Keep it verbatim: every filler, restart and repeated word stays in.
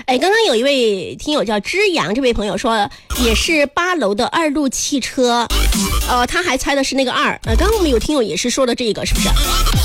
哎，刚刚有一位听友叫知阳，这位朋友说也是八楼的二路汽车，呃，他还猜的是那个二，呃，刚刚我们有听友也是说的这个，是不是？